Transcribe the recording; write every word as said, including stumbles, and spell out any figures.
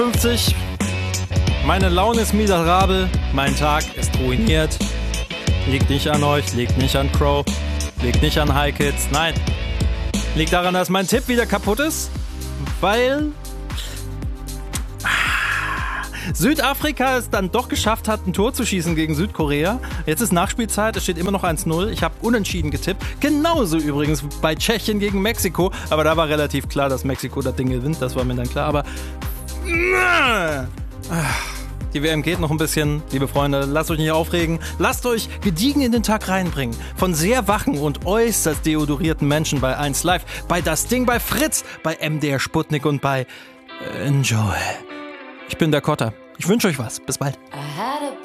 fünfzig. Meine Laune ist miserabel. Mein Tag ist ruiniert. Liegt nicht an euch, liegt nicht an Crow, liegt nicht an High Kids. Nein. Liegt daran, dass mein Tipp wieder kaputt ist. Weil Südafrika es dann doch geschafft hat, ein Tor zu schießen gegen Südkorea. Jetzt ist Nachspielzeit, es steht immer noch eins null. Ich habe unentschieden getippt. Genauso übrigens bei Tschechien gegen Mexiko. Aber da war relativ klar, dass Mexiko das Ding gewinnt. Das war mir dann klar. Aber die W M geht noch ein bisschen. Liebe Freunde, lasst euch nicht aufregen. Lasst euch gediegen in den Tag reinbringen. Von sehr wachen und äußerst deodorierten Menschen bei eins Live, bei Das Ding, bei Fritz, bei M D R Sputnik und bei Enjoy. Ich bin der Kotter. Ich wünsche euch was. Bis bald.